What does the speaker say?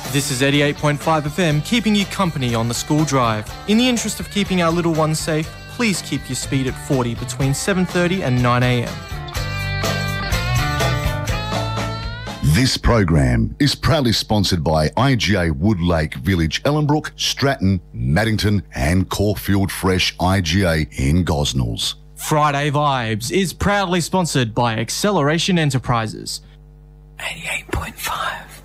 This is 88.5 FM, keeping you company on the school drive. In the interest of keeping our little ones safe, please keep your speed at 40 between 7:30 and 9 a.m. This program is proudly sponsored by IGA Woodlake Village, Ellenbrook, Stratton, Maddington and Caulfield Fresh IGA in Gosnells. Friday Vibes is proudly sponsored by Acceleration Enterprises. 88.5.